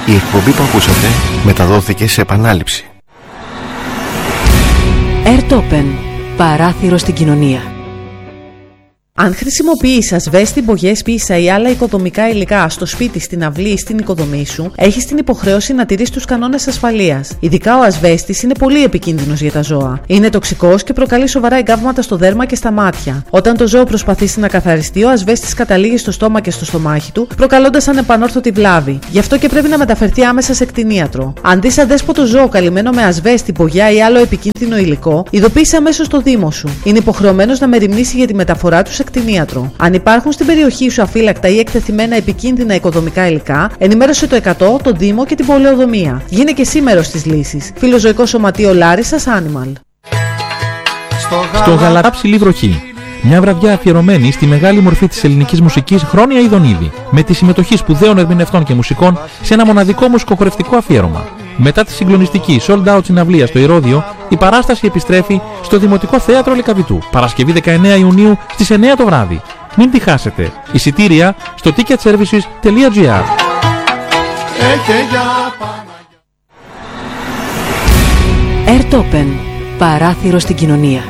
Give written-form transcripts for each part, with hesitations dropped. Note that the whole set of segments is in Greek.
Η εκπομπή που ακούσατε μεταδόθηκε σε επανάληψη. Airtopen. Παράθυρο στην κοινωνία. Αν χρησιμοποιείς ασβέστη, μπογιές, πίσα ή άλλα οικοδομικά υλικά στο σπίτι, στην αυλή ή στην οικοδομή σου, έχεις την υποχρέωση να τηρείς τους κανόνες ασφαλείας. Ειδικά ο ασβέστης είναι πολύ επικίνδυνος για τα ζώα. Είναι τοξικός και προκαλεί σοβαρά εγκάβματα στο δέρμα και στα μάτια. Όταν το ζώο προσπαθήσει να καθαριστεί, ο ασβέστης καταλήγει στο στόμα και στο στομάχι του, προκαλώντας ανεπανόρθωτη βλάβη. Γι' αυτό και πρέπει να μεταφερθεί άμεσα σε κτηνίατρο. Αν δεις αδέσποτο ζώο καλυμμένο με ασβέστη, μπογιά ή άλλο επικίνδυνο υλικό, ειδοποίησε αμέσως το Δήμο σου. Είναι υποχρεωμένος να μεριμνήσει για τη μεταφορά του σε κτηνίατρο. Αν υπάρχουν στην περιοχή σου αφύλακτα ή εκτεθειμένα επικίνδυνα οικοδομικά υλικά, ενημέρωσε το 100, τον Δήμο και την Πολεοδομία. Γίνε και εσύ μέρος της λύσης. Φιλοζωικό Σωματείο Λάρισσας Animal. Στο Γαλατά Ψηλή Βροχή. Μια βραδιά αφιερωμένη στη μεγάλη μορφή της ελληνικής μουσικής Χρόνια Ιδονίδη, με τη συμμετοχή σπουδαίων ερμηνευτών και μουσικών σε ένα μοναδικό μουσικοχορευτικό αφιέρωμα. Μετά τη συγκλονιστική sold out συναυλία στο Ηρώδειο, η παράσταση επιστρέφει στο Δημοτικό Θέατρο Λυκαβητού, Παρασκευή 19 Ιουνίου στις 9 το βράδυ. Μην τη χάσετε. Εισιτήρια στο ticketservices.gr. Airtopen. Παράθυρο στην κοινωνία.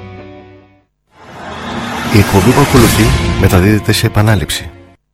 Η εκπομπή που ακολουθεί μεταδίδεται σε επανάληψη.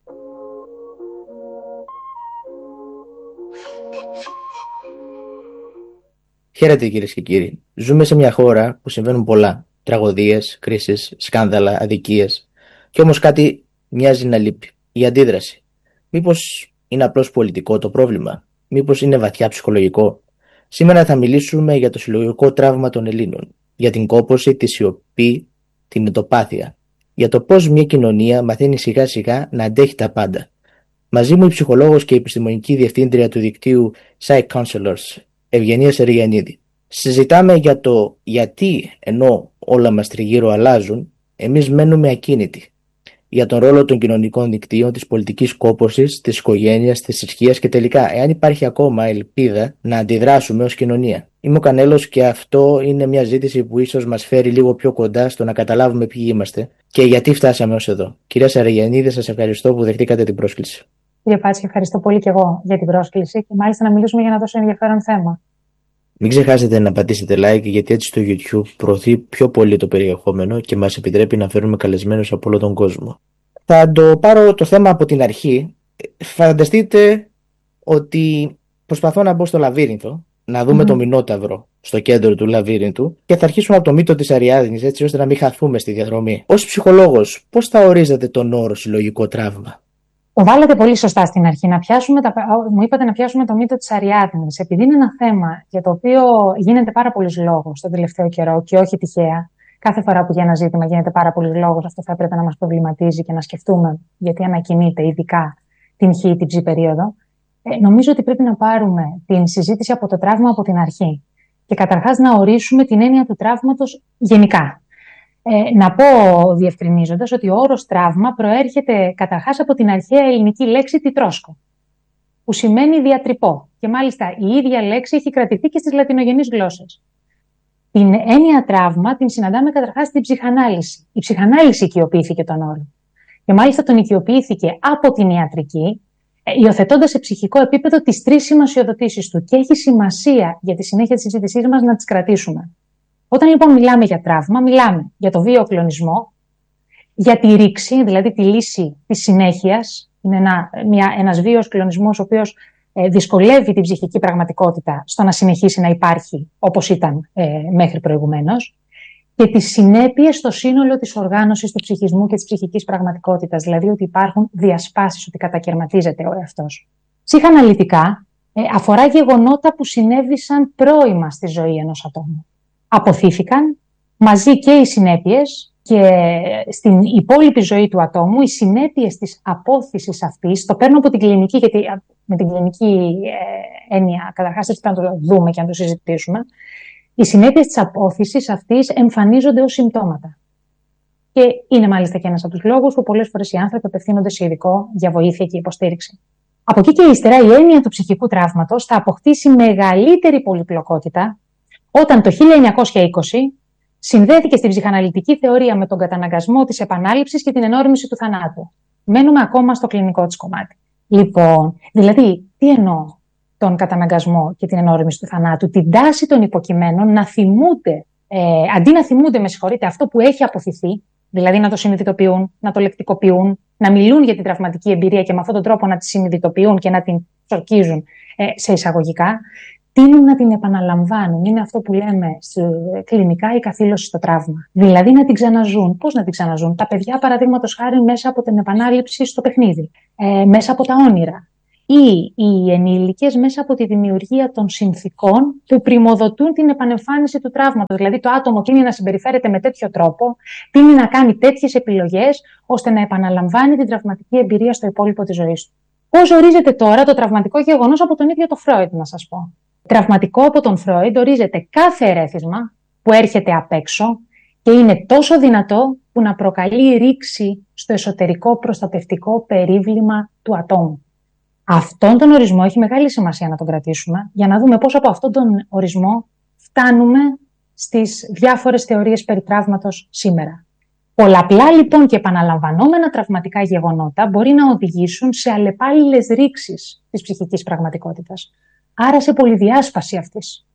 Χαίρετε κυρίες και κύριοι. Ζούμε σε μια χώρα που συμβαίνουν πολλά. Τραγωδίες, κρίσεις, σκάνδαλα, αδικίες. Κι όμως κάτι μοιάζει να λείπει. Η αντίδραση. Μήπως είναι απλώς πολιτικό το πρόβλημα? Μήπως είναι βαθιά ψυχολογικό? Σήμερα θα μιλήσουμε για το συλλογικό τραύμα των Ελλήνων. Για την κόπωση, τη σιωπή, την μυτοπάθεια. Για το πώς μια κοινωνία μαθαίνει σιγά σιγά να αντέχει τα πάντα. Μαζί μου η ψυχολόγος και η επιστημονική διευθύντρια του δικτύου Psych Counselors, Ευγενία Σεργιανίδη. Συζητάμε για το γιατί ενώ όλα μας τριγύρω αλλάζουν, εμείς μένουμε ακίνητοι. Για τον ρόλο των κοινωνικών δικτύων, της πολιτικής κόπωσης, της οικογένειας, της θρησκείας και τελικά εάν υπάρχει ακόμα ελπίδα να αντιδράσουμε ως κοινωνία. Είμαι ο Κανέλος και αυτό είναι μια ζήτηση που ίσως μας φέρει λίγο πιο κοντά στο να καταλάβουμε ποιοι είμαστε και γιατί φτάσαμε ως εδώ. Κυρία Σεργιανίδη, σας ευχαριστώ που δεχτήκατε την πρόσκληση. Κύριε Πάτση, ευχαριστώ πολύ και εγώ για την πρόσκληση και μάλιστα να μιλήσουμε για ένα τόσο ενδιαφέρον θέμα. Μην ξεχάσετε να πατήσετε like γιατί έτσι στο YouTube προωθεί πιο πολύ το περιεχόμενο και μας επιτρέπει να φέρουμε καλεσμένους από όλο τον κόσμο. Θα το πάρω το θέμα από την αρχή. Φανταστείτε ότι προσπαθώ να μπω στο λαβύρινθο, να δούμε το Μινόταυρο στο κέντρο του λαβύρινθου και θα αρχίσουμε από το μύτο της Αριάδνης έτσι ώστε να μην χαθούμε στη διαδρομή. Ως ψυχολόγος, πώς θα ορίζετε τον όρο συλλογικό τραύμα? Το βάλατε πολύ σωστά στην αρχή. Μου είπατε να πιάσουμε το μύτο της Αριάδνης. Επειδή είναι ένα θέμα για το οποίο γίνεται πάρα πολλής λόγος τον τελευταίο καιρό και όχι τυχαία. Κάθε φορά που για ένα ζήτημα γίνεται πάρα πολλής λόγος, αυτό θα έπρεπε να μας προβληματίζει και να σκεφτούμε γιατί ανακοινείται ειδικά την χ ή την ψ περίοδο. Νομίζω ότι πρέπει να πάρουμε την συζήτηση από το τραύμα από την αρχή. Και καταρχάς να ορίσουμε την έννοια του τραύματος γενικά. Να πω διευκρινίζοντας ότι ο όρος τραύμα προέρχεται καταρχάς από την αρχαία ελληνική λέξη τιτρόσκο, που σημαίνει διατρυπώ. Και μάλιστα η ίδια λέξη έχει κρατηθεί και στις λατινογενείς γλώσσες. Την έννοια τραύμα την συναντάμε καταρχάς στην ψυχανάλυση. Η ψυχανάλυση οικειοποιήθηκε τον όρο. Και μάλιστα τον οικειοποιήθηκε από την ιατρική, υιοθετώντας σε ψυχικό επίπεδο τις τρεις σημασιοδοτήσεις του. Και έχει σημασία για τη συνέχεια της συζήτησής μας να τις κρατήσουμε. Όταν λοιπόν μιλάμε για τραύμα, μιλάμε για το βίαιο κλονισμό, για τη ρήξη, δηλαδή τη λύση της συνέχειας. Είναι ένας βίαιος κλονισμός ο οποίος δυσκολεύει την ψυχική πραγματικότητα στο να συνεχίσει να υπάρχει όπως ήταν μέχρι προηγουμένως. Και τις συνέπειες στο σύνολο της οργάνωσης του ψυχισμού και της ψυχικής πραγματικότητας, δηλαδή ότι υπάρχουν διασπάσεις, ότι κατακαιρματίζεται ο εαυτός. Ψυχαναλυτικά αφορά γεγονότα που συνέβησαν πρώιμα στη ζωή ενός ατόμου. Αποθήθηκαν μαζί και οι συνέπειες και στην υπόλοιπη ζωή του ατόμου οι συνέπειες της απόθυσης αυτής, το παίρνω από την κλινική γιατί με την κλινική έννοια καταρχάς έτσι πρέπει να το δούμε και να το συζητήσουμε, οι συνέπειες της απόθυσης αυτής εμφανίζονται ως συμπτώματα. Και είναι μάλιστα και ένας από τους λόγους που πολλές φορές οι άνθρωποι απευθύνονται σε ειδικό για βοήθεια και υποστήριξη. Από εκεί και ύστερα η έννοια του ψυχικού τραύματος θα αποκτήσει μεγαλύτερη πολυπλοκότητα όταν το 1920 συνδέθηκε στην ψυχαναλυτική θεωρία με τον καταναγκασμό της επανάληψης και την ενόρμηση του θανάτου. Μένουμε ακόμα στο κλινικό της κομμάτι. Λοιπόν, δηλαδή, τι εννοώ? τον καταναγκασμό και την ενόρμηση του θανάτου, την τάση των υποκειμένων να θυμούνται, αντί να θυμούνται, αυτό που έχει αποθηθεί, δηλαδή να το συνειδητοποιούν, να το λεκτικοποιούν, να μιλούν για την τραυματική εμπειρία και με αυτόν τον τρόπο να τη συνειδητοποιούν και να την τσορκίζουν σε εισαγωγικά, τείνουν να την επαναλαμβάνουν. Είναι αυτό που λέμε κλινικά η καθήλωση στο τραύμα. Δηλαδή να την ξαναζούν. Πώς να την ξαναζούν? Τα παιδιά, παραδείγματος χάρη, μέσα από την επανάληψη στο παιχνίδι, μέσα από τα όνειρα. Ή οι ενήλικες μέσα από τη δημιουργία των συνθηκών που πριμοδοτούν την επανεμφάνιση του τραύματος. Δηλαδή το άτομο τείνει να συμπεριφέρεται με τέτοιο τρόπο, τείνει να κάνει τέτοιες επιλογές, ώστε να επαναλαμβάνει την τραυματική εμπειρία στο υπόλοιπο της ζωής του. Πώς ορίζεται τώρα το τραυματικό γεγονός από τον ίδιο το Φρόιντ, να σας πω? Τραυματικό από τον Φρόιντ ορίζεται κάθε ερέθισμα που έρχεται απ' έξω και είναι τόσο δυνατό που να προκαλεί ρήξη στο εσωτερικό προστατευτικό περίβλημα του ατόμου. Αυτόν τον ορισμό έχει μεγάλη σημασία να τον κρατήσουμε για να δούμε πώς από αυτόν τον ορισμό φτάνουμε στις διάφορες θεωρίες περί τραύματος σήμερα. Πολλαπλά λοιπόν και επαναλαμβανόμενα τραυματικά γεγονότα μπορεί να οδηγήσουν σε αλλεπάλληλες ρήξεις της ψυχικής πραγματικότητας. Άρα σε πολυδιάσπαση αυτής.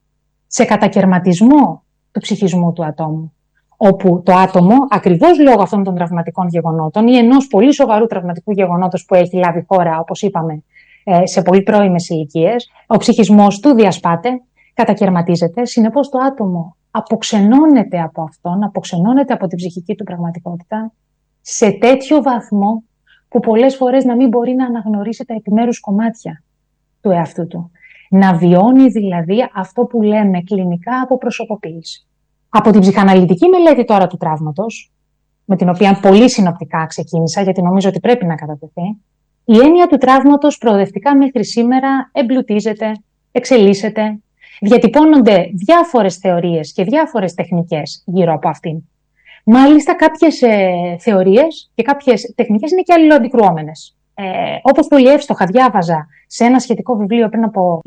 Σε κατακερματισμό του ψυχισμού του ατόμου. Όπου το άτομο, ακριβώς λόγω αυτών των τραυματικών γεγονότων ή ενός πολύ σοβαρού τραυματικού γεγονότος που έχει λάβει χώρα, όπως είπαμε, σε πολύ πρώιμες ηλικίες, ο ψυχισμός του διασπάται, κατακερματίζεται, συνεπώς το άτομο αποξενώνεται από αυτόν, αποξενώνεται από την ψυχική του πραγματικότητα σε τέτοιο βαθμό που πολλές φορές να μην μπορεί να αναγνωρίσει τα επιμέρους κομμάτια του εαυτού του. Να βιώνει δηλαδή αυτό που λέμε κλινικά αποπροσωποποίηση. Από την ψυχαναλυτική μελέτη τώρα του τραύματος, με την οποία πολύ συνοπτικά ξεκίνησα, γιατί νομίζω ότι πρέπει να κατατεθεί, η έννοια του τραύματος προοδευτικά μέχρι σήμερα εμπλουτίζεται, εξελίσσεται, διατυπώνονται διάφορες θεωρίες και διάφορες τεχνικές γύρω από αυτήν. Μάλιστα κάποιες θεωρίες και κάποιες τεχνικές είναι και αλληλοαντικρουόμενες. Όπως πολύ εύστοχα διάβαζα σε ένα σχετικό βιβλίο πριν από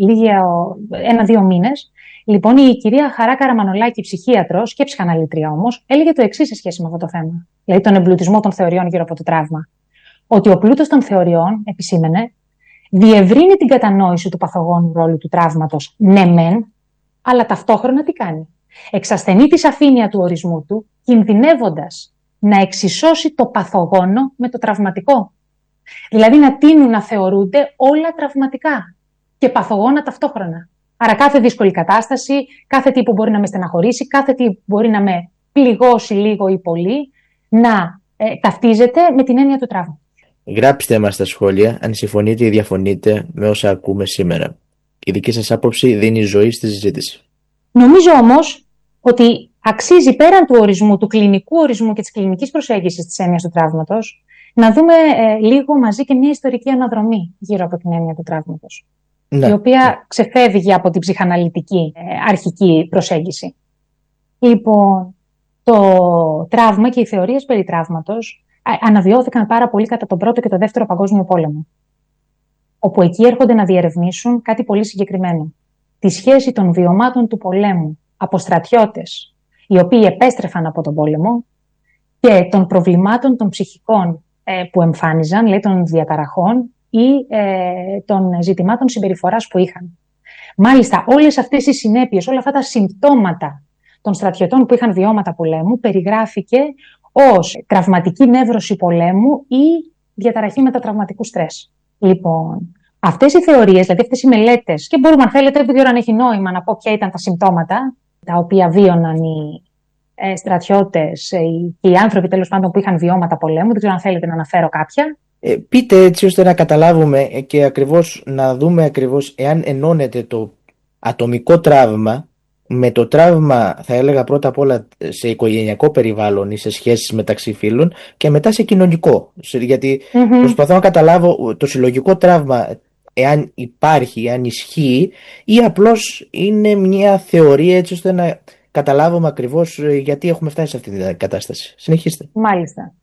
1-2 μήνες, λοιπόν, η κυρία Χαρά Καραμανολάκη, ψυχίατρος και ψυχαναλήτρια όμως, έλεγε το εξής σε σχέση με αυτό το θέμα. Δηλαδή τον εμπλουτισμό των θεωριών γύρω από το τραύμα. Ότι ο πλούτος των θεωριών, επισήμενε, διευρύνει την κατανόηση του παθογόνου ρόλου του τραύματος, ναι μεν, αλλά ταυτόχρονα τι κάνει? Εξασθενεί τη σαφήνεια του ορισμού του, κινδυνεύοντας να εξισώσει το παθογόνο με το τραυματικό. Δηλαδή να τείνουν να θεωρούνται όλα τραυματικά και παθογόνα ταυτόχρονα. Άρα κάθε δύσκολη κατάσταση, κάθε τι που μπορεί να με στεναχωρήσει, κάθε τι που μπορεί να με πληγώσει λίγο ή πολύ, να ταυτίζεται με την έννοια του τραύματος. Γράψτε μας στα σχόλια αν συμφωνείτε ή διαφωνείτε με όσα ακούμε σήμερα. Η δική σας άποψη δίνει ζωή στη συζήτηση. Νομίζω όμως ότι αξίζει πέραν του ορισμού, του κλινικού ορισμού και της κλινικής προσέγγισης της έννοιας του τραύματος, να δούμε λίγο μαζί και μια ιστορική αναδρομή γύρω από την έννοια του τραύματος. Ναι. Η οποία ξεφεύγει από την ψυχαναλυτική αρχική προσέγγιση. Λοιπόν, το τραύμα και οι θεωρίες περί τραύματος αναβιώθηκαν πάρα πολύ κατά τον Πρώτο και τον Δεύτερο Παγκόσμιο Πόλεμο. Όπου εκεί έρχονται να διερευνήσουν κάτι πολύ συγκεκριμένο. Τη σχέση των βιωμάτων του πολέμου από στρατιώτες, οι οποίοι επέστρεφαν από τον πόλεμο, και των προβλημάτων των ψυχικών που εμφάνιζαν, δηλαδή των διαταραχών ή των ζητημάτων συμπεριφοράς που είχαν. Μάλιστα, όλες αυτές οι συνέπειες, όλα αυτά τα συμπτώματα των στρατιωτών που είχαν βιώματα πολέμου περιγράφηκε ως τραυματική νεύρωση πολέμου ή διαταραχή μετατραυματικού στρες. Λοιπόν, αυτές οι θεωρίες, δηλαδή αυτές οι μελέτες, και μπορούμε, αν θέλετε, δεν ξέρω αν έχει νόημα να πω ποια ήταν τα συμπτώματα τα οποία βίωναν οι στρατιώτες και οι άνθρωποι τέλος πάντων που είχαν βιώματα πολέμου, δεν ξέρω αν θέλετε να αναφέρω κάποια. Πείτε έτσι ώστε να καταλάβουμε και ακριβώς να δούμε ακριβώς εάν ενώνεται το ατομικό τραύμα με το τραύμα, θα έλεγα πρώτα απ' όλα σε οικογενειακό περιβάλλον ή σε σχέσεις μεταξύ φίλων και μετά σε κοινωνικό. Γιατί προσπαθώ να καταλάβω το συλλογικό τραύμα εάν υπάρχει, εάν ισχύει ή απλώς είναι μια θεωρία έτσι ώστε να καταλάβουμε ακριβώς γιατί έχουμε φτάσει σε αυτή την κατάσταση. Συνεχίστε. Μάλιστα.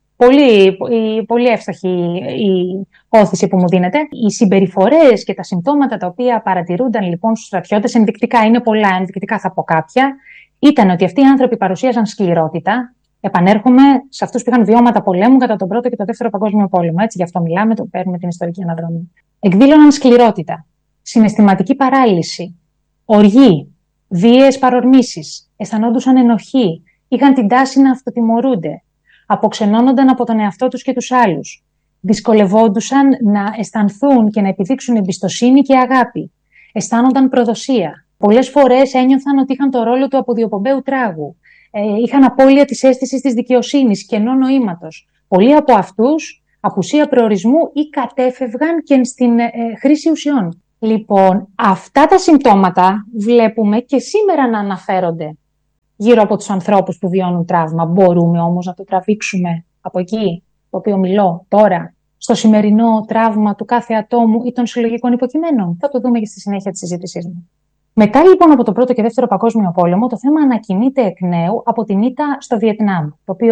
Πολύ εύστοχη η όθηση που μου δίνετε. Οι συμπεριφορές και τα συμπτώματα τα οποία παρατηρούνταν λοιπόν στους στρατιώτες, ενδεικτικά είναι πολλά, ενδεικτικά θα πω κάποια, ήταν ότι αυτοί οι άνθρωποι παρουσίασαν σκληρότητα. Επανέρχομαι σε αυτούς που είχαν βιώματα πολέμου κατά τον Πρώτο και τον Δεύτερο Παγκόσμιο Πόλεμο. Έτσι, γι' αυτό μιλάμε, το παίρνουμε την ιστορική αναδρομή. Εκδήλωναν σκληρότητα. συναισθηματική παράλυση, οργή, βίαιες παρορμήσεις, αισθανόντουσαν ενοχή, είχαν την τάση να αυτοτιμωρούνται, αποξενώνονταν από τον εαυτό τους και τους άλλους, δυσκολευόντουσαν να αισθανθούν και να επιδείξουν εμπιστοσύνη και αγάπη, αισθάνονταν προδοσία. Πολλές φορές ένιωθαν ότι είχαν το ρόλο του αποδιοπομπαίου τράγου, είχαν απώλεια της αίσθησης της δικαιοσύνης, κενό νοήματος. Πολλοί από αυτούς, απουσία προορισμού ή κατέφευγαν και στην χρήση ουσιών. Λοιπόν, αυτά τα συμπτώματα βλέπουμε και σήμερα να αναφέρονται γύρω από τους ανθρώπους που βιώνουν τραύμα. Μπορούμε όμως να το τραβήξουμε από εκεί, το οποίο μιλώ τώρα, στο σημερινό τραύμα του κάθε ατόμου ή των συλλογικών υποκειμένων. Θα το δούμε και στη συνέχεια της συζήτησής μου. Μετά λοιπόν από το Πρώτο και Δεύτερο Παγκόσμιο Πόλεμο, το θέμα ανακοινείται εκ νέου από την ήττα στο Βιετνάμ.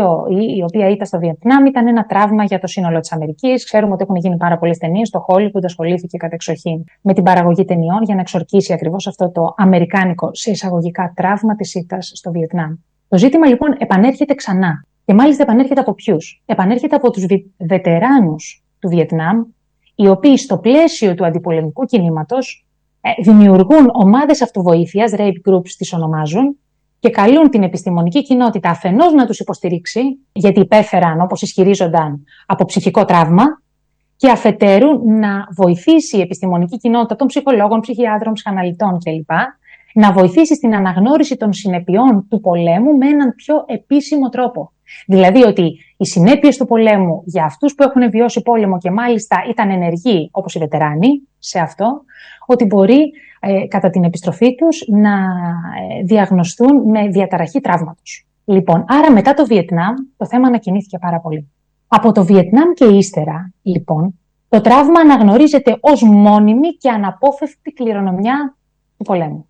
Η οποία ήττα στο Βιετνάμ ήταν ένα τραύμα για το σύνολο της Αμερικής. Ξέρουμε ότι έχουν γίνει πάρα πολλές ταινίες. Το Hollywood ασχολήθηκε κατεξοχήν με την παραγωγή ταινιών για να εξορκίσει ακριβώς αυτό το αμερικάνικο σε εισαγωγικά τραύμα της ήττας στο Βιετνάμ. Το ζήτημα λοιπόν επανέρχεται ξανά. Και μάλιστα επανέρχεται από ποιους? Επανέρχεται από τους βετεράνους του Βιετνάμ, οι οποίοι στο πλαίσιο του αντιπολεμικού κινήματος δημιουργούν ομάδες αυτοβοήθειας, rape groups τις ονομάζουν, και καλούν την επιστημονική κοινότητα αφενός να τους υποστηρίξει, γιατί υπέφεραν, όπως ισχυρίζονταν, από ψυχικό τραύμα, και αφετέρου να βοηθήσει η επιστημονική κοινότητα των ψυχολόγων, ψυχιάτρων, ψυχαναλυτών κλπ. Να βοηθήσει στην αναγνώριση των συνεπειών του πολέμου με έναν πιο επίσημο τρόπο. Δηλαδή ότι οι συνέπειες του πολέμου για αυτούς που έχουν βιώσει πόλεμο και μάλιστα ήταν ενεργοί, όπως οι βετεράνοι, σε αυτό, ότι μπορεί κατά την επιστροφή τους να διαγνωστούν με διαταραχή τραύματος. Λοιπόν, άρα μετά το Βιετνάμ το θέμα ανακοινήθηκε πάρα πολύ. Από το Βιετνάμ και ύστερα, λοιπόν, το τραύμα αναγνωρίζεται ως μόνιμη και αναπόφευκτη κληρονομιά του πολέμου.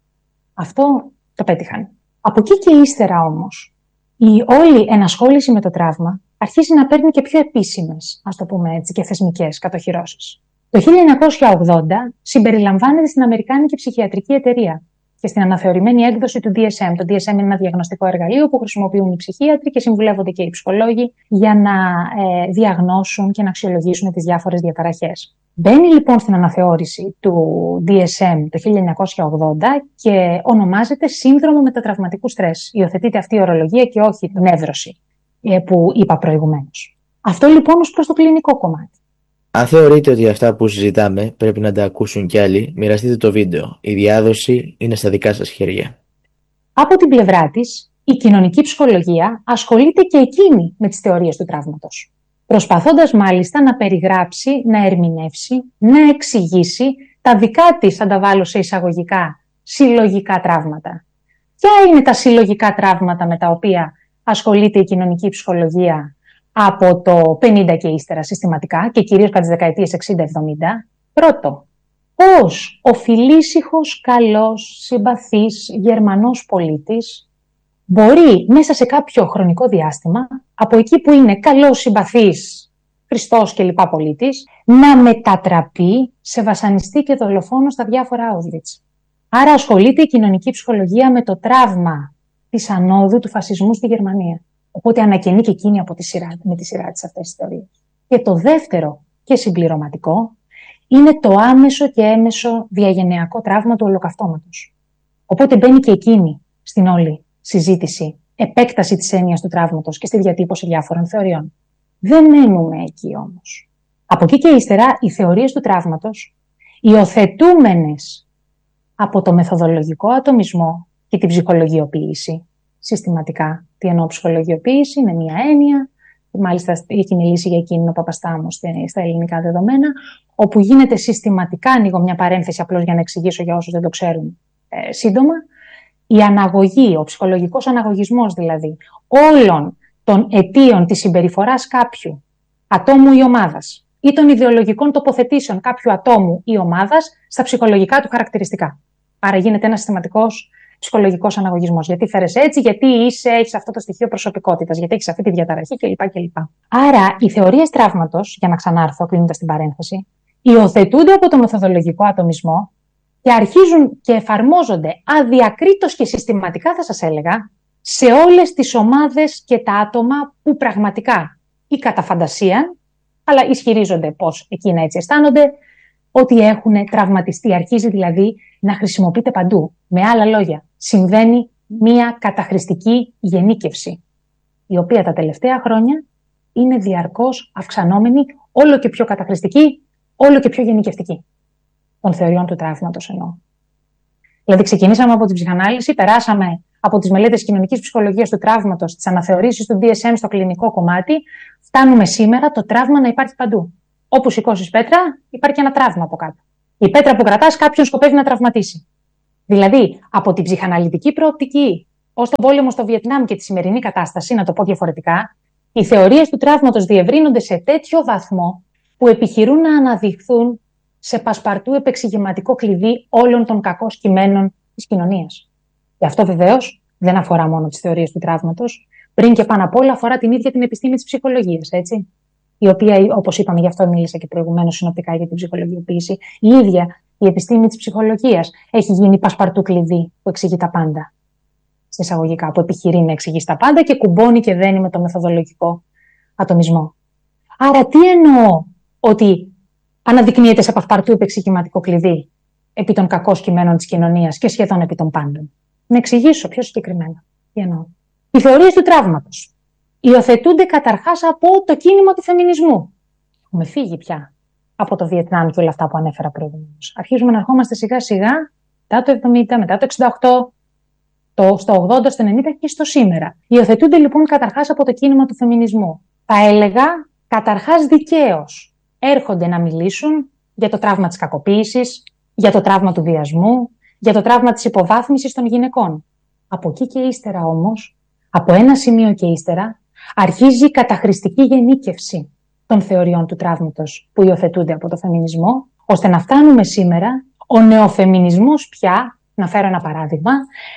Αυτό το πέτυχαν. Από εκεί και ύστερα όμως, η όλη ενασχόληση με το τραύμα αρχίζει να παίρνει και πιο επίσημες, ας το πούμε έτσι, και θεσμικές κατοχυρώσεις. Το 1980 συμπεριλαμβάνεται στην Αμερικάνικη Ψυχιατρική Εταιρεία και στην αναθεωρημένη έκδοση του DSM. Το DSM είναι ένα διαγνωστικό εργαλείο που χρησιμοποιούν οι ψυχίατροι και συμβουλεύονται και οι ψυχολόγοι για να διαγνώσουν και να αξιολογήσουν τις διάφορες διαταραχές. Μπαίνει λοιπόν στην αναθεώρηση του DSM το 1980 και ονομάζεται σύνδρομο μετατραυματικού στρες. Υιοθετείται αυτή η ορολογία και όχι νεύρωση που είπα προηγουμένως. Αυτό λοιπόν ως προς το κλινικό κομμάτι. Αν θεωρείτε ότι αυτά που συζητάμε πρέπει να τα ακούσουν κι άλλοι, μοιραστείτε το βίντεο. Η διάδοση είναι στα δικά σας χέρια. Από την πλευρά της, η κοινωνική ψυχολογία ασχολείται και εκείνη με τις θεωρίες του τραύματος. Προσπαθώντας μάλιστα να περιγράψει, να ερμηνεύσει, να εξηγήσει τα δικά της, θα τα βάλω σε εισαγωγικά, συλλογικά τραύματα. Ποια είναι τα συλλογικά τραύματα με τα οποία ασχολείται η κοινωνική ψυχολογία από το 50 και ύστερα συστηματικά και κυρίως κατά τις δεκαετίες 60-70? Πρώτο, πώς ο φιλήσυχος, καλός, συμπαθής Γερμανός πολίτης μπορεί μέσα σε κάποιο χρονικό διάστημα, από εκεί που είναι καλός, συμπαθής, Χριστός και λοιπά πολίτης, να μετατραπεί σε βασανιστή και δολοφόνο στα διάφορα Auschwitz. Άρα ασχολείται η κοινωνική ψυχολογία με το τραύμα της ανόδου του φασισμού στη Γερμανία. Οπότε ανακαινεί και εκείνη με τη σειρά της αυτές τις θεωρίες. Και το δεύτερο και συμπληρωματικό είναι το άμεσο και έμεσο διαγενειακό τραύμα του ολοκαυτώματος. Οπότε μπαίνει και εκείνη στην όλη συζήτηση, επέκταση της έννοιας του τραύματος και στη διατύπωση διάφορων θεωριών. Δεν μένουμε εκεί όμως. Από εκεί και ύστερα οι θεωρίες του τραύματος, υιοθετούμενες από το μεθοδολογικό ατομισμό και την ψυχολογιοποίηση, συστηματικά. Τι εννοώ ψυχολογιοποίηση? Είναι μια έννοια, μάλιστα έχει μιλήσει για εκείνη ο Παπαστάμος στα ελληνικά δεδομένα, όπου γίνεται συστηματικά, ανοίγω μια παρένθεση απλώς για να εξηγήσω για όσους δεν το ξέρουν σύντομα, η αναγωγή, ο ψυχολογικός αναγωγισμός δηλαδή, όλων των αιτίων της συμπεριφοράς κάποιου ατόμου ή ομάδας ή των ιδεολογικών τοποθετήσεων κάποιου ατόμου ή ομάδας στα ψυχολογικά του χαρακτηριστικά. Άρα γίνεται ένας συστηματικός ψυχολογικός αναγωγισμός. Γιατί φέρες έτσι, γιατί έχεις αυτό το στοιχείο προσωπικότητας, γιατί έχεις αυτή τη διαταραχή κλπ. Άρα, οι θεωρίες τραύματος, για να ξανάρθω κλείνοντας την παρένθεση, υιοθετούνται από το μεθοδολογικό ατομισμό και αρχίζουν και εφαρμόζονται αδιακρίτως και συστηματικά, θα σας έλεγα, σε όλες τις ομάδες και τα άτομα που πραγματικά ή κατά φαντασία, αλλά ισχυρίζονται πως εκείνα έτσι αισθάνονται, ότι έχουν τραυματιστεί. Αρχίζει δηλαδή να χρησιμοποιείται παντού. Με άλλα λόγια, συμβαίνει μία καταχρηστική γενίκευση, η οποία τα τελευταία χρόνια είναι διαρκώς αυξανόμενη, όλο και πιο καταχρηστική, όλο και πιο γενικευτική. Των θεωριών του τραύματος εννοώ. Δηλαδή, ξεκινήσαμε από την ψυχανάλυση, περάσαμε από τις μελέτες κοινωνικής ψυχολογίας του τραύματος, τις αναθεωρήσεις του DSM στο κλινικό κομμάτι, φτάνουμε σήμερα το τραύμα να υπάρχει παντού. Όπου σηκώσεις πέτρα, υπάρχει ένα τραύμα από κάτω. Η πέτρα που κρατάς κάποιον σκοπεύει να τραυματίσει. Δηλαδή, από την ψυχαναλυτική προοπτική ως τον πόλεμο στο Βιετνάμ και τη σημερινή κατάσταση, να το πω διαφορετικά, οι θεωρίες του τραύματος διευρύνονται σε τέτοιο βαθμό που επιχειρούν να αναδειχθούν σε πασπαρτού επεξηγηματικό κλειδί όλων των κακών κειμένων της κοινωνίας. Και αυτό βεβαίως δεν αφορά μόνο τις θεωρίες του τραύματος, πριν και πάνω απ' όλα αφορά την ίδια την επιστήμη της ψυχολογίας, έτσι. Η οποία, όπως είπαμε, γι' αυτό μίλησα και προηγουμένως συνοπτικά για την ψυχολογιοποίηση, η ίδια η επιστήμη της ψυχολογίας έχει γίνει πασπαρτού κλειδί που εξηγεί τα πάντα. Σε εισαγωγικά, που επιχειρεί να εξηγήσει τα πάντα και κουμπώνει και δένει με το μεθοδολογικό ατομισμό. Άρα, τι εννοώ ότι αναδεικνύεται σε πασπαρτού επεξηγηματικό κλειδί επί των κακών κειμένων της κοινωνίας και σχεδόν επί των πάντων? Να εξηγήσω πιο συγκεκριμένα. Τι εννοώ. Οι θεωρίες του τραύματος υιοθετούνται καταρχάς από το κίνημα του φεμινισμού. Έχουμε φύγει πια από το Βιετνάμ και όλα αυτά που ανέφερα προηγουμένως. Αρχίζουμε να ερχόμαστε σιγά σιγά μετά το 70, μετά το 68, στο 80, στο 90 και στο σήμερα. Υιοθετούνται λοιπόν καταρχάς από το κίνημα του φεμινισμού. Θα έλεγα καταρχάς δικαίως έρχονται να μιλήσουν για το τραύμα της κακοποίησης, για το τραύμα του βιασμού, για το τραύμα της υποβάθμισης των γυναικών. Από εκεί και ύστερα όμως, από ένα σημείο και ύστερα, αρχίζει η καταχρηστική γενίκευση των θεωριών του τραύματος που υιοθετούνται από το φεμινισμό, ώστε να φτάνουμε σήμερα ο νεοφεμινισμός πια, να φέρω ένα παράδειγμα,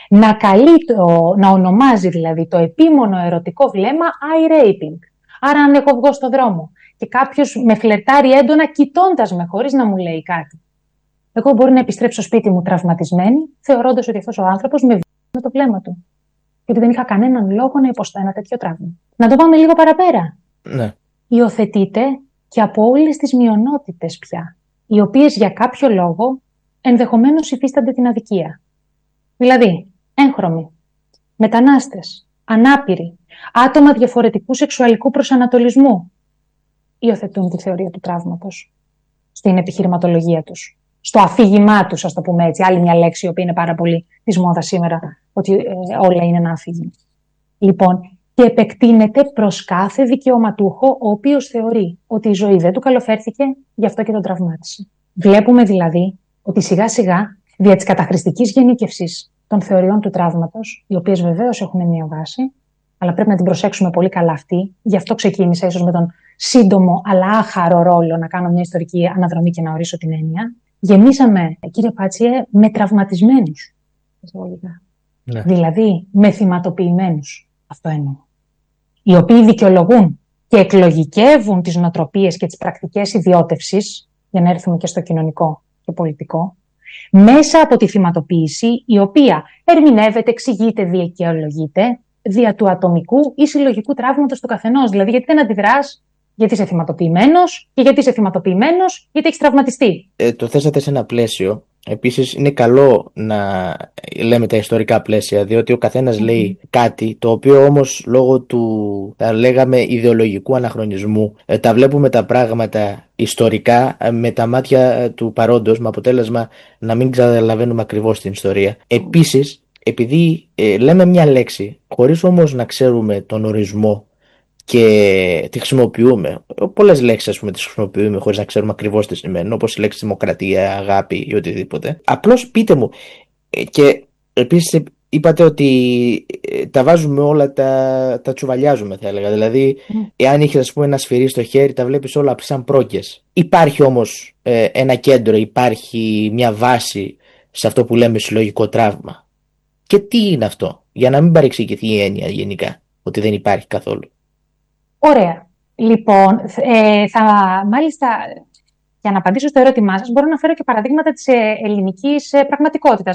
να ονομάζει δηλαδή το επίμονο ερωτικό βλέμμα eye raping. Άρα αν εγώ βγω στο δρόμο και κάποιος με φλερτάρει έντονα κοιτώντας με χωρίς να μου λέει κάτι, εγώ μπορεί να επιστρέψω σπίτι μου τραυματισμένη, θεωρώντας ότι αυτός ο άνθρωπος με βάζει με το βλέμμα του. Και ότι δεν είχα κανέναν λόγο να υποστώ ένα τέτοιο τραύμα. Να το πάμε λίγο παραπέρα. Ναι. Υιοθετείται και από όλες τις μειονότητες πια, οι οποίες για κάποιο λόγο ενδεχομένως υφίστανται την αδικία. Δηλαδή, έγχρωμοι, μετανάστες, ανάπηροι, άτομα διαφορετικού σεξουαλικού προσανατολισμού υιοθετούν τη θεωρία του τραύματος στην επιχειρηματολογία τους, στο αφήγημά τους, ας το πούμε έτσι. Άλλη μια λέξη, η οποία είναι πάρα πολύ της μόδας σήμερα, ότι όλα είναι ένα αφήγημα. Λοιπόν, και επεκτείνεται προς κάθε δικαιωματούχο, ο οποίος θεωρεί ότι η ζωή δεν του καλοφέρθηκε, γι' αυτό και τον τραυμάτισε. Βλέπουμε δηλαδή ότι σιγά σιγά, δια της καταχρηστικής γενίκευσης των θεωριών του τραύματος, οι οποίες βεβαίως έχουν μια βάση, αλλά πρέπει να την προσέξουμε πολύ καλά αυτή, γι' αυτό ξεκίνησα ίσως με τον σύντομο αλλά άχαρο ρόλο να κάνω μια ιστορική αναδρομή και να ορίσω την έννοια. Γεμίσαμε, κύριε Πάτσιε, με τραυματισμένους. Ναι. Δηλαδή, με θυματοποιημένους. Αυτό εννοώ. Οι οποίοι δικαιολογούν και εκλογικεύουν τις νοοτροπίες και τις πρακτικές ιδιώτευσης, για να έρθουμε και στο κοινωνικό και πολιτικό, μέσα από τη θυματοποίηση, η οποία ερμηνεύεται, εξηγείται, δικαιολογείται δια του ατομικού ή συλλογικού τραύματος του καθενός. Δηλαδή, γιατί δεν αντιδράς? Γιατί είσαι θυματοποιημένος, και γιατί είσαι θυματοποιημένος, γιατί έχεις τραυματιστεί. Το θέσατε σε ένα πλαίσιο. Επίσης, είναι καλό να λέμε τα ιστορικά πλαίσια, διότι ο καθένας λέει κάτι, το οποίο όμως λόγω του, θα λέγαμε, ιδεολογικού αναχρονισμού, τα βλέπουμε τα πράγματα ιστορικά με τα μάτια του παρόντος, με αποτέλεσμα να μην καταλαβαίνουμε ακριβώς την ιστορία. Επίσης, επειδή λέμε μια λέξη, χωρίς όμως να ξέρουμε τον ορισμό και τη χρησιμοποιούμε. Πολλές λέξεις, ας πούμε, τις χρησιμοποιούμε χωρίς να ξέρουμε ακριβώς τι σημαίνουν, όπως η λέξη δημοκρατία, αγάπη ή οτιδήποτε. Απλώς πείτε μου. Και επίσης είπατε ότι τα βάζουμε όλα, τα τσουβαλιάζουμε, θα έλεγα. Δηλαδή, εάν είχες, ας πούμε, ένα σφυρί στο χέρι, τα βλέπεις όλα σαν πρόκες. Υπάρχει όμως ένα κέντρο, υπάρχει μια βάση σε αυτό που λέμε συλλογικό τραύμα. Και τι είναι αυτό, για να μην παρεξηγηθεί η έννοια γενικά, ότι δεν υπάρχει καθόλου. Ωραία. Λοιπόν, μάλιστα, για να απαντήσω στο ερώτημά σας, μπορώ να φέρω και παραδείγματα της ελληνικής πραγματικότητας,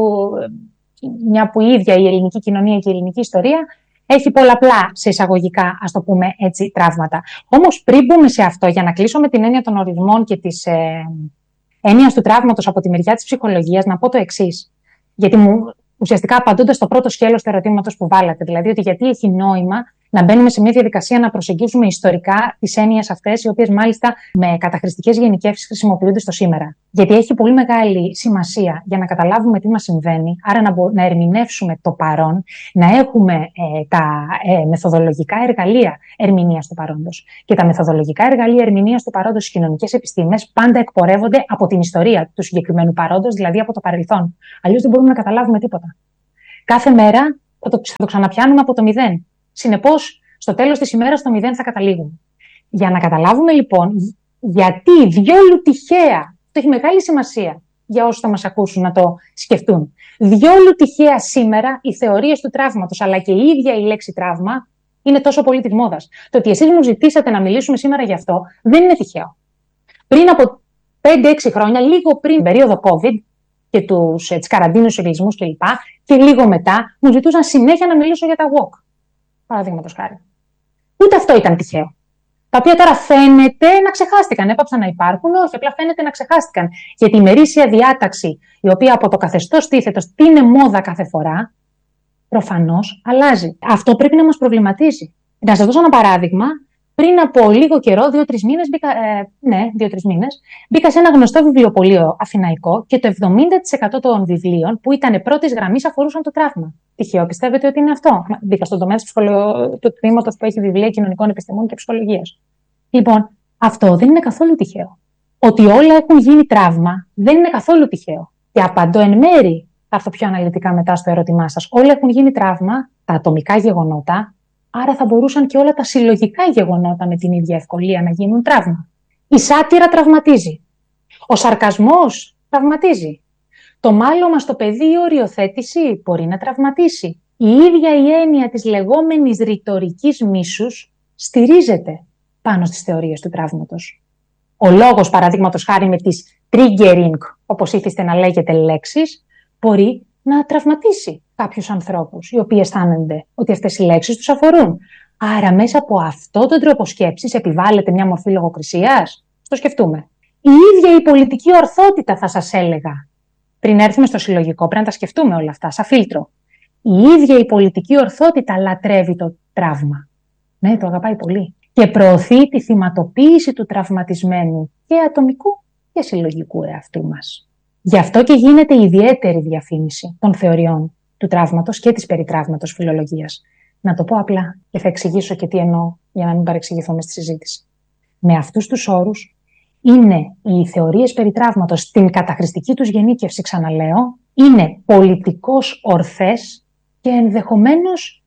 μια που η ίδια η ελληνική κοινωνία και η ελληνική ιστορία έχει πολλαπλά, σε εισαγωγικά, ας το πούμε έτσι, τραύματα. Όμως πριν μπούμε σε αυτό, για να κλείσω με την έννοια των ορισμών και της έννοιας του τραύματος από τη μεριά της ψυχολογίας, να πω το εξής. Γιατί ουσιαστικά απαντώντας στο πρώτο σκέλος του ερωτήματος που βάλατε, δηλαδή ότι γιατί έχει νόημα να μπαίνουμε σε μια διαδικασία να προσεγγίσουμε ιστορικά τις έννοιες αυτές, οι οποίες μάλιστα με καταχρηστικές γενικεύσεις χρησιμοποιούνται στο σήμερα. Γιατί έχει πολύ μεγάλη σημασία για να καταλάβουμε τι μας συμβαίνει, άρα να ερμηνεύσουμε το παρόν, να έχουμε τα μεθοδολογικά εργαλεία ερμηνείας του παρόντος. Και τα μεθοδολογικά εργαλεία ερμηνείας του παρόντος στις κοινωνικές επιστήμες πάντα εκπορεύονται από την ιστορία του συγκεκριμένου παρόντος, δηλαδή από το παρελθόν. Αλλιώς δεν μπορούμε να καταλάβουμε τίποτα. Κάθε μέρα θα το ξαναπιάνουμε από το μηδέν. Συνεπώς, στο τέλος της ημέρας, στο μηδέν θα καταλήγουμε. Για να καταλάβουμε λοιπόν γιατί διόλου τυχαία, το έχει μεγάλη σημασία για όσους θα μας ακούσουν να το σκεφτούν, διόλου τυχαία σήμερα οι θεωρίες του τραύματος, αλλά και η ίδια η λέξη τραύμα, είναι τόσο πολύ της μόδας. Το ότι εσείς μου ζητήσατε να μιλήσουμε σήμερα γι' αυτό δεν είναι τυχαίο. Πριν από 5-6 χρόνια, λίγο πριν την περίοδο COVID και τις καραντίνες, τους ελιγισμούς κλπ. Και λίγο μετά, μου ζητούσαν συνέχεια να μιλήσω για τα walk. Παραδείγματος χάρη. Ούτε αυτό ήταν τυχαίο. Τα οποία τώρα φαίνεται να ξεχάστηκαν, έπαψαν να υπάρχουν, όχι, απλά φαίνεται να ξεχάστηκαν. Γιατί η ημερήσια διάταξη, η οποία από το καθεστώς τίθεται είναι μόδα κάθε φορά, προφανώς αλλάζει. Αυτό πρέπει να μας προβληματίζει. Να σας δώσω ένα παράδειγμα. Πριν από λίγο καιρό, 2-3 μήνες, μπήκα σε ένα γνωστό βιβλιοπωλείο αθηναϊκό και το 70% των βιβλίων που ήταν πρώτης γραμμής αφορούσαν το τραύμα. Τυχαίο, πιστεύετε ότι είναι αυτό? Μπήκα στον τομέα του τμήματος που έχει βιβλία κοινωνικών επιστημών και ψυχολογίας. Λοιπόν, αυτό δεν είναι καθόλου τυχαίο. Ότι όλα έχουν γίνει τραύμα δεν είναι καθόλου τυχαίο. Και απαντώ εν μέρη, θα έρθω πιο αναλυτικά μετά στο ερώτημά σας. Όλα έχουν γίνει τραύμα, τα ατομικά γεγονότα. Άρα θα μπορούσαν και όλα τα συλλογικά γεγονότα με την ίδια ευκολία να γίνουν τραύμα. Η σάτυρα τραυματίζει. Ο σαρκασμός τραυματίζει. Το μάλωμα στο παιδί ή οριοθέτηση μπορεί να τραυματίσει. Η ίδια η έννοια της λεγόμενης ρητορικής μίσους στηρίζεται πάνω στις θεωρίες του τραύματος. Ο λόγος, παραδείγματος χάρη με τις triggering, όπως ήθιστε να λέγεται λέξεις, μπορεί να τραυματίσει κάποιους ανθρώπους, οι οποίοι αισθάνονται ότι αυτές οι λέξεις τους αφορούν. Άρα μέσα από αυτόν τον τρόπο σκέψης επιβάλλεται μια μορφή λογοκρισίας. Το σκεφτούμε. Η ίδια η πολιτική ορθότητα, θα σας έλεγα, πριν έρθουμε στο συλλογικό, πρέπει να τα σκεφτούμε όλα αυτά, σαν φίλτρο. Η ίδια η πολιτική ορθότητα λατρεύει το τραύμα. Ναι, το αγαπάει πολύ. Και προωθεί τη θυματοποίηση του τραυματισμένου και ατομικού και συλλογικού εαυτού μας. Γι' αυτό και γίνεται ιδιαίτερη διαφήμιση των θεωριών του τραύματος και της περιτραύματος φιλολογίας. Να το πω απλά και θα εξηγήσω και τι εννοώ για να μην παρεξηγηθούμε στη συζήτηση. Με αυτούς τους όρους είναι οι θεωρίες περιτραύματος στην καταχρηστική τους γενίκευση, ξαναλέω, είναι πολιτικώς ορθές και ενδεχομένως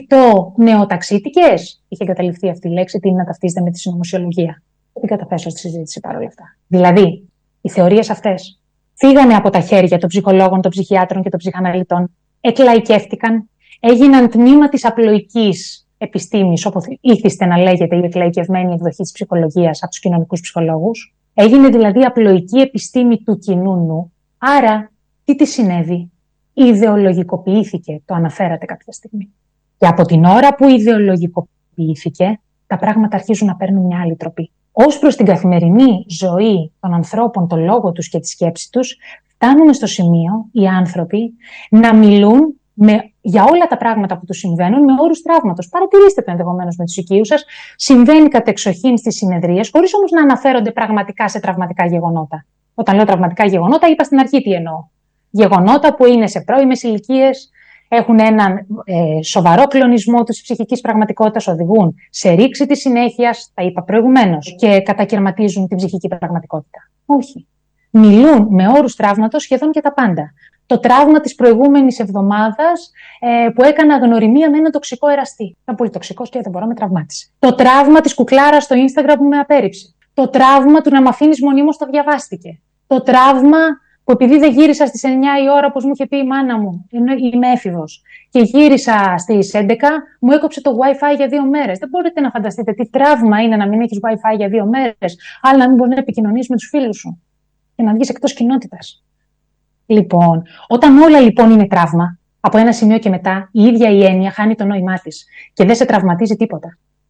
κρυπτονεοταξίτικες. Είχε καταληφθεί αυτή η λέξη, τι είναι να ταυτίζεται με τη συνωμοσιολογία. Θα την καταθέσω στη συζήτηση παρόλα αυτά. Δηλαδή, οι θεωρίες αυτές φύγανε από τα χέρια των ψυχολόγων, των ψυχιάτρων και των ψυχαναλυτών, εκλαϊκεύτηκαν, έγιναν τμήμα της απλοϊκής επιστήμης, όπως ήθιστε να λέγεται η εκλαϊκευμένη εκδοχή της ψυχολογίας από τους κοινωνικούς ψυχολόγους. Έγινε δηλαδή απλοϊκή επιστήμη του κοινού νου. Άρα, τι της συνέβη? Ιδεολογικοποιήθηκε, το αναφέρατε κάποια στιγμή. Και από την ώρα που ιδεολογικοποιήθηκε, τα πράγματα αρχίζουν να παίρνουν μια άλλη τροπή. Ως προς την καθημερινή ζωή των ανθρώπων, το λόγο τους και τη σκέψη τους, φτάνουμε στο σημείο οι άνθρωποι να μιλούν για όλα τα πράγματα που τους συμβαίνουν με όρους τραύματος. Παρατηρήστε το ενδεχομένως με τους οικείους σας. Συμβαίνει κατεξοχήν στις συνεδρίες, χωρίς όμως να αναφέρονται πραγματικά σε τραυματικά γεγονότα. Όταν λέω τραυματικά γεγονότα, είπα στην αρχή τι εννοώ. Γεγονότα που είναι σε πρώιμες ηλικίες, έχουν έναν σοβαρό κλονισμό της ψυχικής πραγματικότητας, οδηγούν σε ρήξη της συνέχειας, τα είπα προηγουμένως, και κατακαιρματίζουν την ψυχική πραγματικότητα. Όχι. Μιλούν με όρους τραύματος σχεδόν και τα πάντα. Το τραύμα της προηγούμενης εβδομάδας που έκανα γνωριμία με ένα τοξικό εραστή. Ήταν πολύ τοξικός και δεν μπορώ να με τραυμάτισε. Το τραύμα της κουκλάρας στο Instagram που με απέρριψε. Το τραύμα του να μ' αφήνεις μονίμως το διαβάστηκε. Το τραύμα που επειδή δεν γύρισα στις 9 η ώρα όπως μου είχε πει η μάνα μου, ενώ είμαι έφηβος, και γύρισα στις 11, μου έκοψε το Wi-Fi για 2 μέρες. Δεν μπορείτε να φανταστείτε τι τραύμα είναι να μην έχεις Wi-Fi για 2 μέρες, αλλά να μην μπορεί να επικοινωνείς με τους φίλους σου και να βγεις εκτός κοινότητας. Λοιπόν, όταν όλα λοιπόν είναι τραύμα, από ένα σημείο και μετά η ίδια η έννοια χάνει το νόημά της και δεν σε τραυματίζει τίποτα.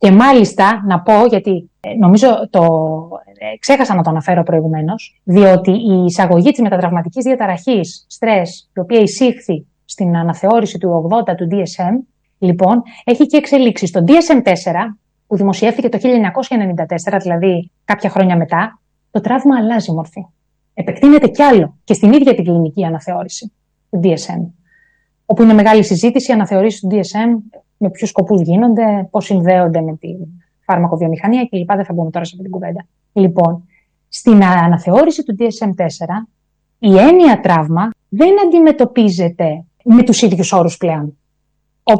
Και μάλιστα να πω, γιατί νομίζω ξέχασα να το αναφέρω προηγουμένως, διότι η εισαγωγή της μετατραυματικής διαταραχής, στρες, η οποία εισήχθη στην αναθεώρηση του 80 του DSM, λοιπόν, έχει και εξελίξει. Στο DSM-4, που δημοσιεύθηκε το 1994, δηλαδή κάποια χρόνια μετά, το τραύμα αλλάζει μορφή. Επεκτείνεται κι άλλο και στην ίδια την κλινική αναθεώρηση του DSM, όπου είναι μεγάλη συζήτηση οι αναθεωρήσεις του DSM, με ποιους σκοπούς γίνονται, πώς συνδέονται με τη φαρμακοβιομηχανία κλπ. Δεν θα μπούμε τώρα σε αυτή την κουβέντα. Λοιπόν, στην αναθεώρηση του DSM-4, η έννοια τραύμα δεν αντιμετωπίζεται με τους ίδιους όρους πλέον.